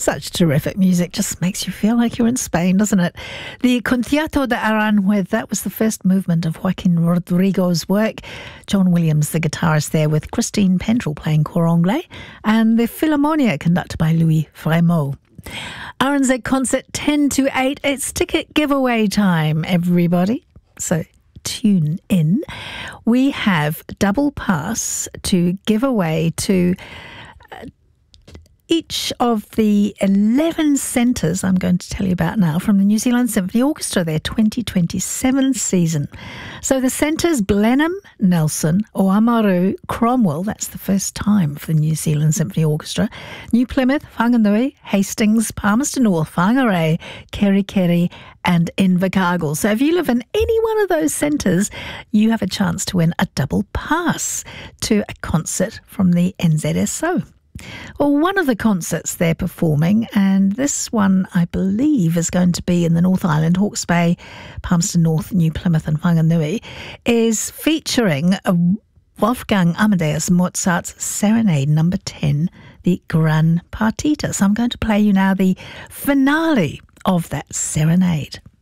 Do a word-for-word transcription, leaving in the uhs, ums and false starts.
Such terrific music, just makes you feel like you're in Spain, doesn't it? The Concierto de Aranjuez, that was the first movement of Joaquin Rodrigo's work. John Williams, the guitarist there, with Christine Pendrell playing cor anglais, and the Philharmonia conducted by Louis Frémaux. R N Z Concert ten to eight, it's ticket giveaway time, everybody. So tune in. We have double pass to give away to uh, each of the eleven centres I'm going to tell you about now from the New Zealand Symphony Orchestra, their twenty twenty-seven season. So the centres: Blenheim, Nelson, Oamaru, Cromwell, that's the first time for the New Zealand Symphony Orchestra, New Plymouth, Whanganui, Hastings, Palmerston North, Whangarei, Kerikeri and Invercargill. So if you live in any one of those centres, you have a chance to win a double pass to a concert from the N Z S O. Well, one of the concerts they're performing, and this one I believe is going to be in the North Island, Hawke's Bay, Palmerston North, New Plymouth and Whanganui, is featuring Wolfgang Amadeus Mozart's Serenade number ten, the Gran Partita. So I'm going to play you now the finale of that serenade.